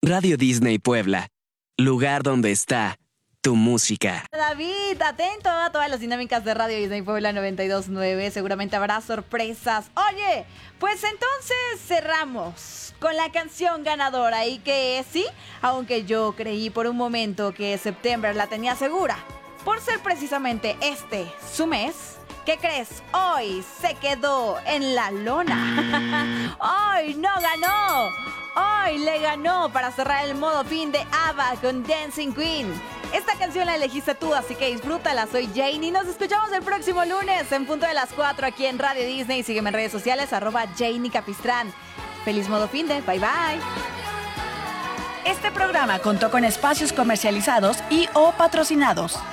Radio Disney Puebla, lugar donde está tu música. David, atento a todas las dinámicas de Radio Disney Puebla 92.9. Seguramente habrá sorpresas. Oye, pues entonces cerramos con la canción ganadora. Y que sí, aunque yo creí por un momento que September la tenía segura, por ser precisamente este su mes, ¿qué crees? Hoy se quedó en la lona. Hoy no ganó. Hoy le ganó para cerrar el modo fin de ABBA con Dancing Queen. Esta canción la elegiste tú, así que disfrútala. Soy Jane y nos escuchamos el próximo lunes en punto de las 4 aquí en Radio Disney. Sígueme en redes sociales, @JanieCapistrán. Feliz modo fin de, bye bye. Este programa contó con espacios comercializados y o patrocinados.